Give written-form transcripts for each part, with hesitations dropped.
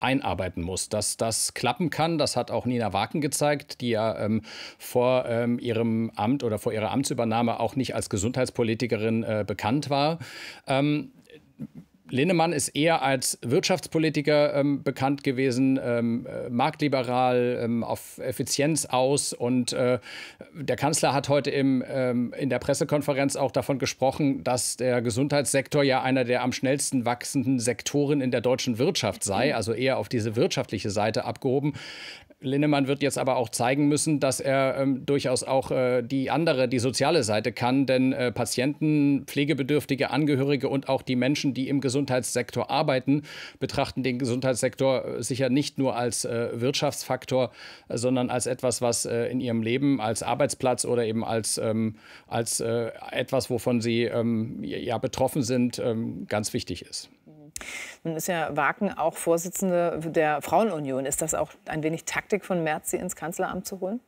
einarbeiten muss. Dass das klappen kann, das hat auch Nina Waken gezeigt, die ja vor ihrem Amt oder vor ihrer Amtsübernahme auch nicht als Gesundheitspolitikerin bekannt war. Linnemann ist eher als Wirtschaftspolitiker bekannt gewesen, marktliberal, auf Effizienz aus. Und der Kanzler hat heute in der Pressekonferenz auch davon gesprochen, dass der Gesundheitssektor ja einer der am schnellsten wachsenden Sektoren in der deutschen Wirtschaft sei, also eher auf diese wirtschaftliche Seite abgehoben. Linnemann wird jetzt aber auch zeigen müssen, dass er durchaus auch die soziale Seite kann. Denn Patienten, pflegebedürftige Angehörige und auch die Menschen, die im Gesundheitssektor arbeiten, betrachten den Gesundheitssektor sicher nicht nur als Wirtschaftsfaktor, sondern als etwas, was in ihrem Leben als Arbeitsplatz oder eben als etwas, wovon sie ja betroffen sind, ganz wichtig ist. Nun ist ja Waken auch Vorsitzende der Frauenunion. Ist das auch ein wenig Taktik von Merz, sie ins Kanzleramt zu holen?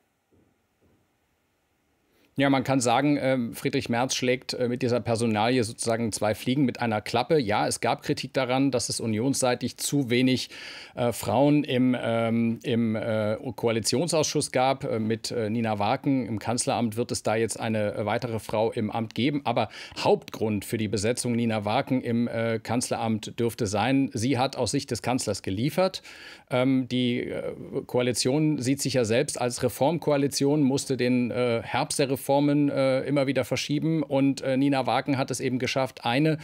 Ja, man kann sagen, Friedrich Merz schlägt mit dieser Personalie sozusagen zwei Fliegen mit einer Klappe. Ja, es gab Kritik daran, dass es unionsseitig zu wenig Frauen im Koalitionsausschuss gab. Mit Nina Waken im Kanzleramt wird es da jetzt eine weitere Frau im Amt geben. Aber Hauptgrund für die Besetzung Nina Waken im Kanzleramt dürfte sein, sie hat aus Sicht des Kanzlers geliefert. Die Koalition sieht sich ja selbst als Reformkoalition, musste den Herbst der Reformen immer wieder verschieben. Und Nina Waken hat es eben geschafft, eine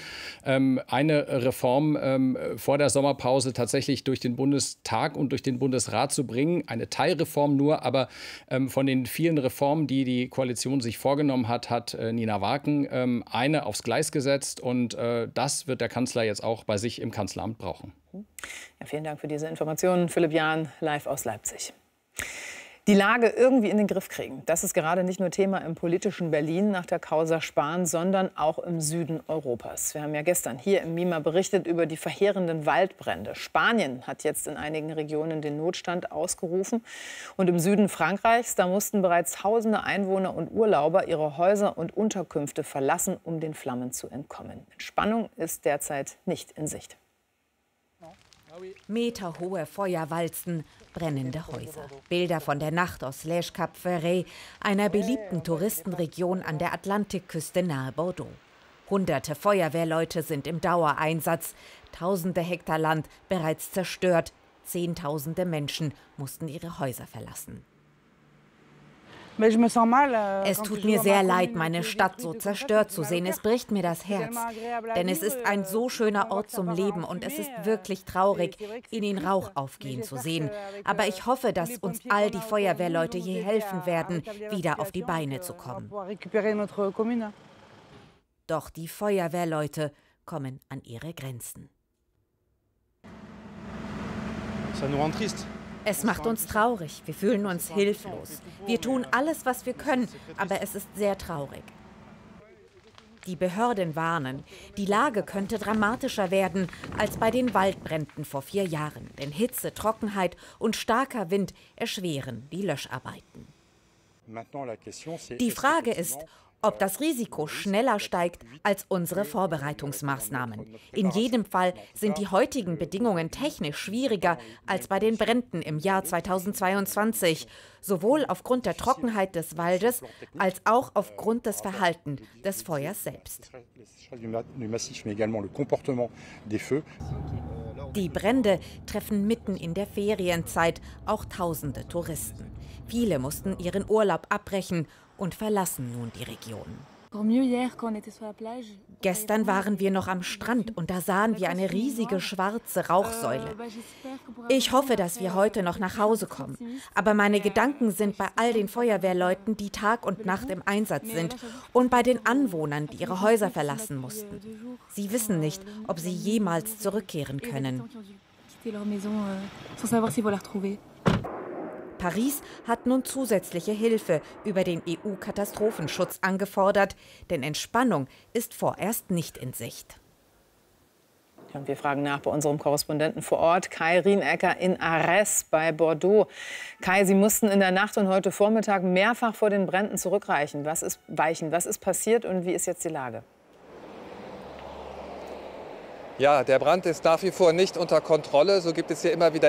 Reform vor der Sommerpause tatsächlich durch den Bundestag und durch den Bundesrat zu bringen. Eine Teilreform nur, aber von den vielen Reformen, die die Koalition sich vorgenommen hat, hat Nina Waken eine aufs Gleis gesetzt. Und das wird der Kanzler jetzt auch bei sich im Kanzleramt brauchen. Ja, vielen Dank für diese Informationen. Philipp Jahn, live aus Leipzig. Die Lage irgendwie in den Griff kriegen. Das ist gerade nicht nur Thema im politischen Berlin nach der Causa Spahn, sondern auch im Süden Europas. Wir haben ja gestern hier im MIMA berichtet über die verheerenden Waldbrände. Spanien hat jetzt in einigen Regionen den Notstand ausgerufen. Und im Süden Frankreichs, da mussten bereits tausende Einwohner und Urlauber ihre Häuser und Unterkünfte verlassen, um den Flammen zu entkommen. Entspannung ist derzeit nicht in Sicht. Meterhohe Feuerwalzen, brennende Häuser. Bilder von der Nacht aus Lège Cap Ferret, einer beliebten Touristenregion an der Atlantikküste nahe Bordeaux. Hunderte Feuerwehrleute sind im Dauereinsatz. Tausende Hektar Land bereits zerstört. Zehntausende Menschen mussten ihre Häuser verlassen. Es tut mir sehr leid, meine Stadt so zerstört zu sehen. Es bricht mir das Herz. Denn es ist ein so schöner Ort zum Leben und es ist wirklich traurig, in den Rauch aufgehen zu sehen. Aber ich hoffe, dass uns all die Feuerwehrleute hier helfen werden, wieder auf die Beine zu kommen. Doch die Feuerwehrleute kommen an ihre Grenzen. Es macht uns traurig, wir fühlen uns hilflos. Wir tun alles, was wir können, aber es ist sehr traurig. Die Behörden warnen, die Lage könnte dramatischer werden als bei den Waldbränden vor 4 Jahren. Denn Hitze, Trockenheit und starker Wind erschweren die Löscharbeiten. Die Frage ist, ob das Risiko schneller steigt als unsere Vorbereitungsmaßnahmen. In jedem Fall sind die heutigen Bedingungen technisch schwieriger als bei den Bränden im Jahr 2022, sowohl aufgrund der Trockenheit des Waldes als auch aufgrund des Verhaltens des Feuers selbst. Die Brände treffen mitten in der Ferienzeit auch tausende Touristen. Viele mussten ihren Urlaub abbrechen und verlassen nun die Region. Gestern waren wir noch am Strand und da sahen wir eine riesige schwarze Rauchsäule. Ich hoffe, dass wir heute noch nach Hause kommen. Aber meine Gedanken sind bei all den Feuerwehrleuten, die Tag und Nacht im Einsatz sind, und bei den Anwohnern, die ihre Häuser verlassen mussten. Sie wissen nicht, ob sie jemals zurückkehren können. Paris hat nun zusätzliche Hilfe über den EU-Katastrophenschutz angefordert, denn Entspannung ist vorerst nicht in Sicht. Und wir fragen nach bei unserem Korrespondenten vor Ort, Kai Rienecker in Arès bei Bordeaux. Kai, Sie mussten in der Nacht und heute Vormittag mehrfach vor den Bränden zurückweichen. Was ist passiert und wie ist jetzt die Lage? Ja, der Brand ist nach wie vor nicht unter Kontrolle. So gibt es hier immer wieder